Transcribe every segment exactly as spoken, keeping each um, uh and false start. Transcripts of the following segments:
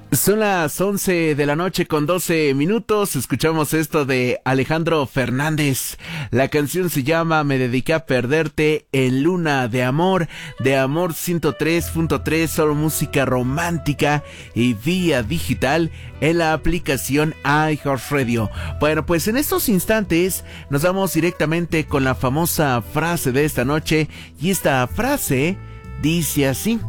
Son las once de la noche con doce minutos. Escuchamos esto de Alejandro Fernández. La canción se llama Me dediqué a perderte en Luna de Amor, de Amor ciento tres punto tres, solo música romántica y vía digital en la aplicación iHeartRadio. Bueno, pues en estos instantes nos vamos directamente con la famosa frase de esta noche, y esta frase dice así: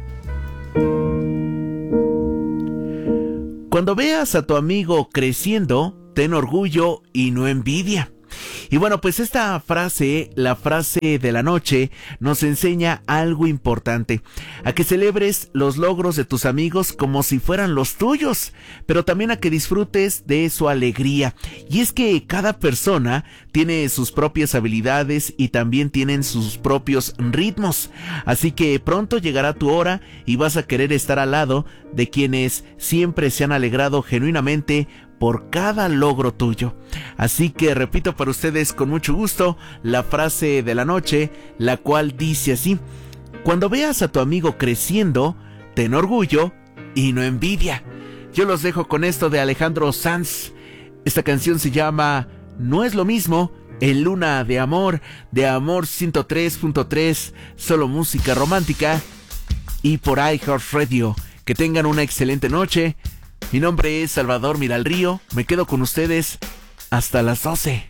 cuando veas a tu amigo creciendo, ten orgullo y no envidia. Y bueno, pues esta frase, la frase de la noche, nos enseña algo importante: a que celebres los logros de tus amigos como si fueran los tuyos, pero también a que disfrutes de su alegría. Y es que cada persona tiene sus propias habilidades y también tienen sus propios ritmos. Así que pronto llegará tu hora y vas a querer estar al lado de quienes siempre se han alegrado genuinamente por cada logro tuyo. Así que repito para ustedes con mucho gusto la frase de la noche, la cual dice así: cuando veas a tu amigo creciendo, ten orgullo y no envidia. Yo los dejo con esto de Alejandro Sanz. Esta canción se llama No es lo mismo, en Luna de Amor, de Amor ciento tres punto tres, solo música romántica y por iHeartRadio. Que tengan una excelente noche. Mi nombre es Salvador Miralrío, me quedo con ustedes hasta las doce.